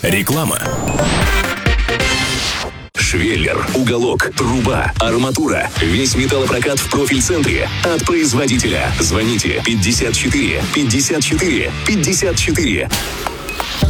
Реклама. Швеллер, уголок, труба, арматура. Весь металлопрокат в профиль-центре от производителя. Звоните 54 54 54.